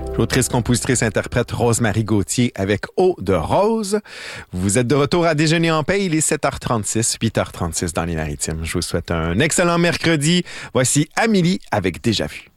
L'autrice, compositrice, interprète Rose-Marie Gauthier avec Eau de Rose. Vous êtes de retour à Déjeuner en paix. Il est 7h36, 8h36 dans les Maritimes. Je vous souhaite un excellent mercredi. Voici Amélie avec Déjà vu.